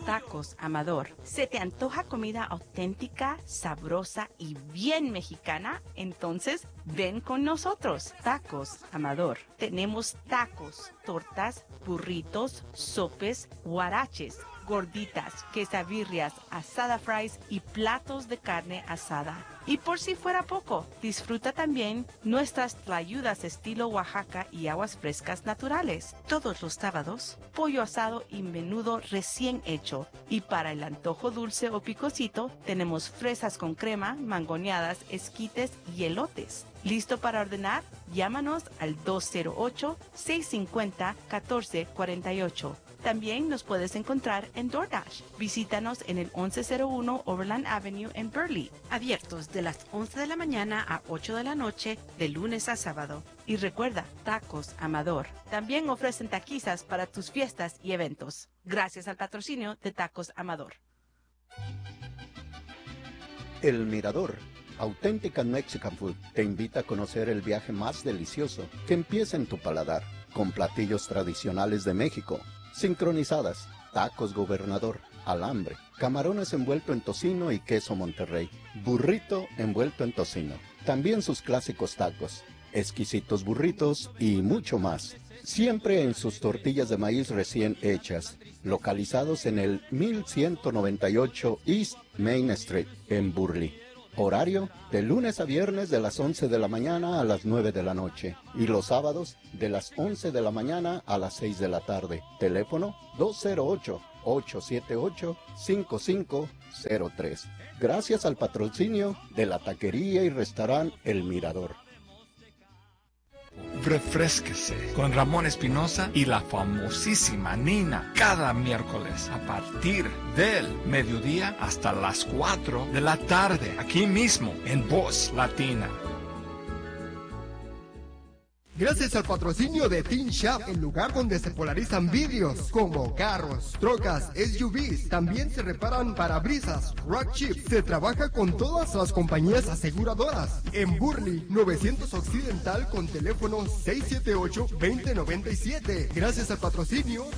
Tacos Amador. ¿Se te antoja comida auténtica, sabrosa y bien mexicana? Entonces, ven con nosotros. Tacos Amador. Tenemos tacos, tortas, burritos, sopes, guaraches, gorditas, quesadillas, asada fries y platos de carne asada. Y por si fuera poco, disfruta también nuestras tlayudas estilo Oaxaca y aguas frescas naturales. Todos los sábados, pollo asado y menudo recién hecho. Y para el antojo dulce o picosito, tenemos fresas con crema, mangoneadas, esquites y elotes. ¿Listo para ordenar? Llámanos al 208-650-1448. También nos puedes encontrar en DoorDash. Visítanos en el 1101 Overland Avenue en Burley. Abiertos de las 11 de la mañana a 8 de la noche, de lunes a sábado. Y recuerda, Tacos Amador. También ofrecen taquizas para tus fiestas y eventos. Gracias al patrocinio de Tacos Amador. El Mirador, Authentic Mexican Food, te invita a conocer el viaje más delicioso que empieza en tu paladar, con platillos tradicionales de México, sincronizadas, tacos gobernador, alambre, camarones envuelto en tocino y queso Monterrey, burrito envuelto en tocino, también sus clásicos tacos, exquisitos burritos y mucho más, siempre en sus tortillas de maíz recién hechas, localizados en el 1198 East Main Street en Burley. Horario de lunes a viernes de las 11 de la mañana a las 9 de la noche y los sábados de las 11 de la mañana a las 6 de la tarde. Teléfono 208-878-5503. Gracias al patrocinio de la taquería y restaurante El Mirador. Refrésquese con Ramón Espinosa y la famosísima Nina cada miércoles a partir del mediodía hasta las 4 de la tarde, aquí mismo en Voz Latina. Gracias al patrocinio de Teen Shop, el lugar donde se polarizan vidrios como carros, trocas, SUVs. También se reparan parabrisas, rock chips. Se trabaja con todas las compañías aseguradoras. En Burley, 900 Occidental con teléfono 678-2097. Gracias al patrocinio